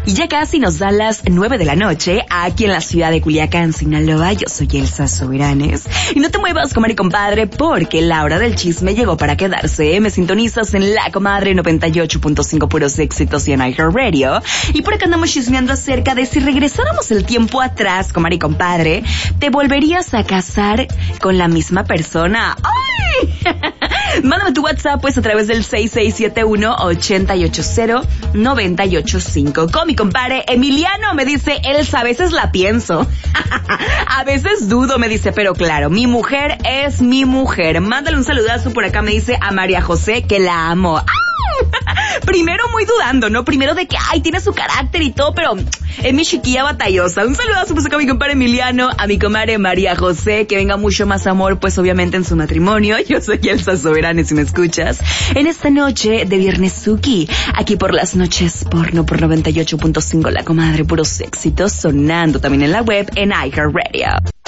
Y ya casi nos da las 9 de la noche aquí en la ciudad de Culiacán, Sinaloa. Yo soy Elsa Soberanes. Y no te muevas, comadre y compadre, porque la hora del chisme llegó para quedarse. Me sintonizas en La Comadre 98.5 puros éxitos y en iHeartRadio. Y por acá andamos chismeando acerca de si regresáramos el tiempo atrás, comadre y compadre, ¿te volverías a casar con la misma persona? ¡Ay! Mándame tu WhatsApp pues a través del 6671-880-985. Con mi compadre Emiliano me dice, Elsa, a veces la pienso. A veces dudo, me dice, pero claro, mi mujer es mi mujer. Mándale un saludazo por acá, me dice a María José, que la amo. Primero muy dudando, ¿no? Primero de que, tiene su carácter y todo, pero es mi chiquilla batallosa. Un saludazo pues acá a mi compadre Emiliano, a mi comadre María José, que venga mucho más amor, pues obviamente en su matrimonio. Yo soy Elsa Soberanes, si me escuchas. En esta noche de Viernesuki, aquí por las noches porno, por 98.5 La Comadre, puros éxitos, sonando también en la web, en iHeartRadio.